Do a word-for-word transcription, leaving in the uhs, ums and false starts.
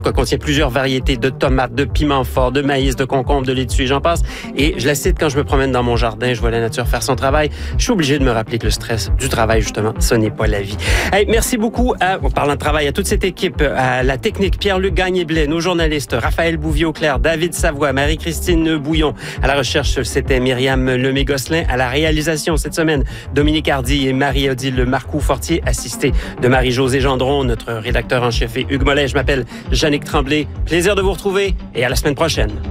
contient plusieurs variétés de tomates, de piments forts, de maïs, de concombres, de laitue et j'en passe. Et je la cite quand je me promène dans mon jardin, je vois la nature faire son travail. Je suis obligé de me rappeler que le stress du travail, justement, ce n'est pas la vie. Hey, merci beaucoup, à, en parlant de travail, à toute cette équipe, à la technique, Pierre-Luc Gagné-Blais, nos journalistes, Raphaël Bouvier-Auclair, David Savoie, Marie-Christine Bouillon. À la recherche, c'était Myriam Lemay-Gosselin. À la réalisation, cette semaine, Dominique Hardy et Marie-Odile Marcoux-Fortier, assistés de Marie-Josée Gendron, notre rédacteur en chef, et Hugues Mollet. Je m'appelle Jannick Tremblay. Plaisir de vous retrouver et à la semaine prochaine.